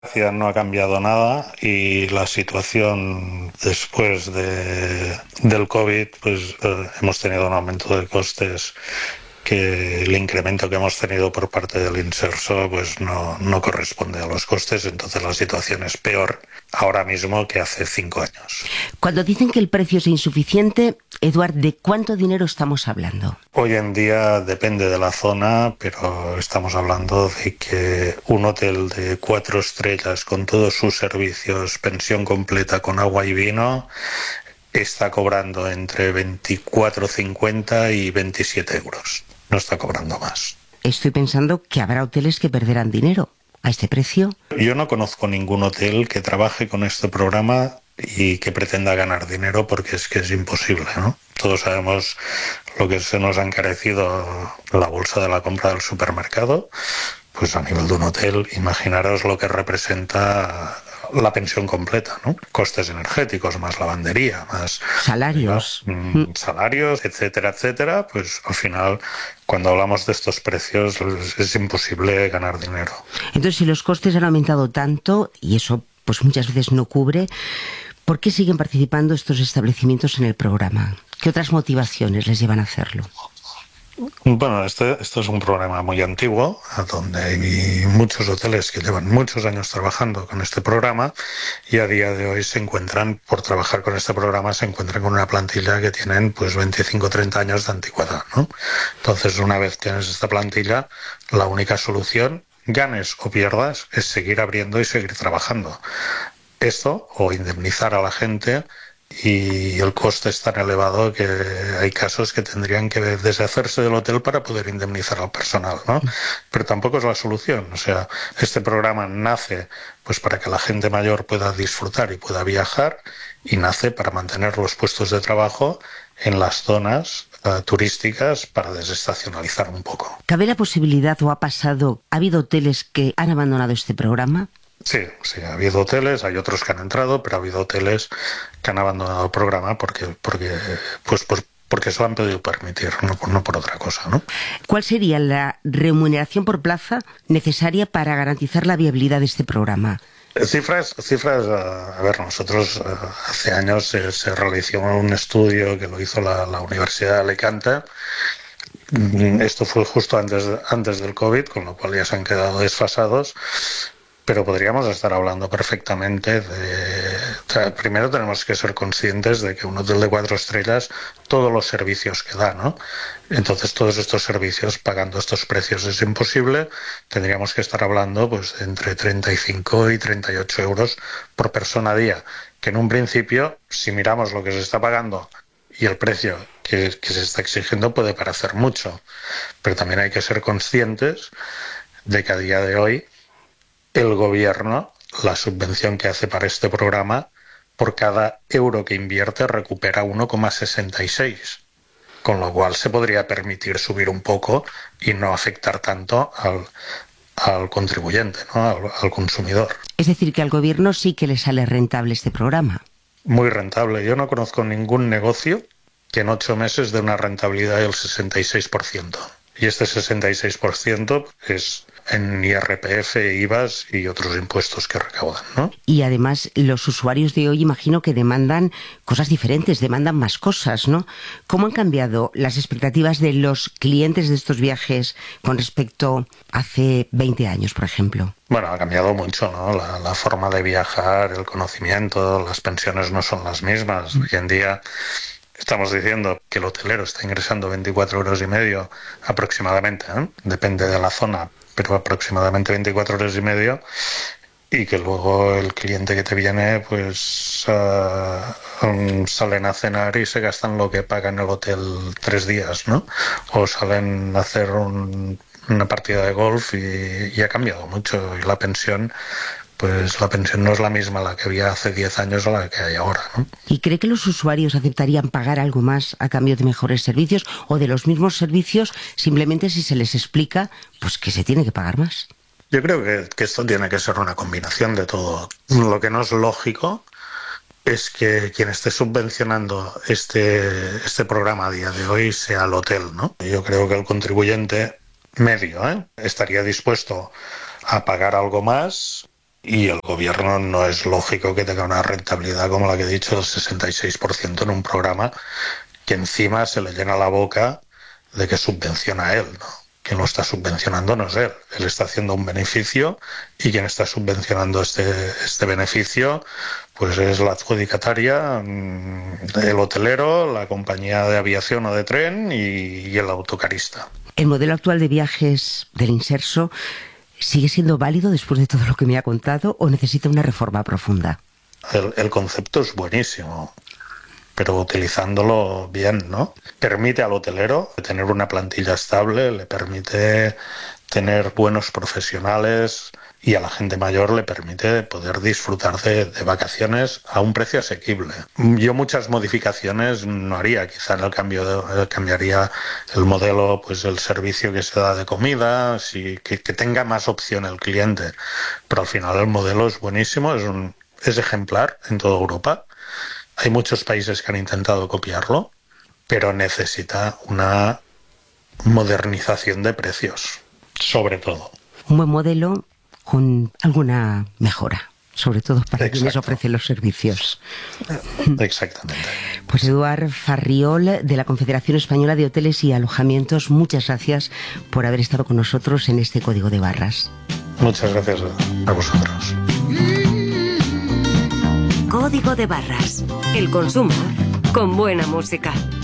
No ha cambiado nada y la situación después del COVID, pues hemos tenido un aumento de costes que el incremento que hemos tenido por parte del Inserso pues no corresponde a los costes, entonces la situación es peor ahora mismo que hace 5 años. Cuando dicen que el precio es insuficiente, Eduard, ¿de cuánto dinero estamos hablando? Hoy en día depende de la zona, pero estamos hablando de que un hotel de 4 estrellas con todos sus servicios, pensión completa con agua y vino, está cobrando entre 24,50 y 27 euros. No está cobrando más. Estoy pensando que habrá hoteles que perderán dinero a este precio. Yo no conozco ningún hotel que trabaje con este programa y que pretenda ganar dinero, porque es que es imposible, ¿no? Todos sabemos lo que se nos ha encarecido la bolsa de la compra del supermercado. Pues a nivel de un hotel, imaginaros lo que representa la pensión completa, ¿no? Costes energéticos, más lavandería, más salarios, salarios, etcétera, etcétera. Pues al final, cuando hablamos de estos precios, es imposible ganar dinero. Entonces, si los costes han aumentado tanto, y eso pues muchas veces no cubre, ¿por qué siguen participando estos establecimientos en el programa? ¿Qué otras motivaciones les llevan a hacerlo? Bueno, esto es un programa muy antiguo, donde hay muchos hoteles que llevan muchos años trabajando con este programa y a día de hoy por trabajar con este programa, se encuentran con una plantilla que tienen pues 25 o 30 años de antigüedad, ¿no? Entonces, una vez tienes esta plantilla, la única solución, ganes o pierdas, es seguir abriendo y seguir trabajando. Esto, o indemnizar a la gente, y el coste es tan elevado que hay casos que tendrían que deshacerse del hotel para poder indemnizar al personal, ¿no? Pero tampoco es la solución. O sea, este programa nace pues para que la gente mayor pueda disfrutar y pueda viajar, y nace para mantener los puestos de trabajo en las zonas turísticas para desestacionalizar un poco. ¿Cabe la posibilidad o ha habido hoteles que han abandonado este programa? Sí, ha habido hoteles, hay otros que han entrado, pero ha habido hoteles que han abandonado el programa porque se lo han podido permitir, no por otra cosa, ¿no? ¿Cuál sería la remuneración por plaza necesaria para garantizar la viabilidad de este programa? Cifras, a ver, nosotros hace años se realizó un estudio que lo hizo la Universidad de Alicante. Esto fue justo antes del COVID, con lo cual ya se han quedado desfasados. Pero podríamos estar hablando perfectamente primero tenemos que ser conscientes de que un hotel de 4 estrellas, todos los servicios que da, ¿no? Entonces, todos estos servicios, pagando estos precios, es imposible. Tendríamos que estar hablando pues entre 35 y 38 euros por persona a día, que en un principio, si miramos lo que se está pagando y el precio que se está exigiendo, puede parecer mucho. Pero también hay que ser conscientes de que a día de hoy el gobierno, la subvención que hace para este programa, por cada euro que invierte recupera 1,66, con lo cual se podría permitir subir un poco y no afectar tanto al contribuyente, ¿no? al consumidor. Es decir, que al gobierno sí que le sale rentable este programa. Muy rentable. Yo no conozco ningún negocio que en 8 meses dé una rentabilidad del 66%. Y este 66% es en IRPF, IVAs y otros impuestos que recaudan, ¿no? Y además los usuarios de hoy imagino que demandan cosas diferentes, demandan más cosas, ¿no? ¿Cómo han cambiado las expectativas de los clientes de estos viajes con respecto a hace 20 años, por ejemplo? Bueno, ha cambiado mucho, ¿no? La forma de viajar, el conocimiento, las pensiones no son las mismas. Hoy en día estamos diciendo que el hotelero está ingresando 24 euros y medio aproximadamente, ¿eh? Depende de la zona, pero aproximadamente 24 euros y medio, y que luego el cliente que te viene pues salen a cenar y se gastan lo que paga en el hotel 3 días, ¿no? O salen a hacer una partida de golf y ha cambiado mucho. Y la pensión no es la misma la que había hace 10 años a la que hay ahora, ¿no? ¿Y cree que los usuarios aceptarían pagar algo más a cambio de mejores servicios o de los mismos servicios, simplemente si se les explica pues que se tiene que pagar más? Yo creo que esto tiene que ser una combinación de todo. Lo que no es lógico es que quien esté subvencionando este programa a día de hoy sea el hotel, ¿no? Yo creo que el contribuyente medio estaría dispuesto a pagar algo más y el gobierno no es lógico que tenga una rentabilidad como la que he dicho, del 66% en un programa que encima se le llena la boca de que subvenciona a él, ¿no? Quien lo está subvencionando no es él. Él está haciendo un beneficio y quien está subvencionando este beneficio pues es la adjudicataria, el hotelero, la compañía de aviación o de tren y el autocarista. ¿El modelo actual de viajes del Inserso sigue siendo válido después de todo lo que me ha contado o necesita una reforma profunda? El concepto es buenísimo, pero utilizándolo bien, ¿no? Permite al hotelero tener una plantilla estable, le permite tener buenos profesionales y a la gente mayor le permite poder disfrutar de vacaciones a un precio asequible. Yo muchas modificaciones no haría, quizá en el cambio cambiaría el modelo, pues el servicio que se da de comida, que tenga más opción el cliente, pero al final el modelo es buenísimo, es ejemplar en toda Europa. Hay muchos países que han intentado copiarlo, pero necesita una modernización de precios, sobre todo. Un buen modelo con alguna mejora, sobre todo para Exacto. quienes ofrecen los servicios. Exactamente. Pues Eduard Farriol, de la Confederación Española de Hoteles y Alojamientos, muchas gracias por haber estado con nosotros en este Código de Barras. Muchas gracias a vosotros. Código de Barras. El consumo con buena música.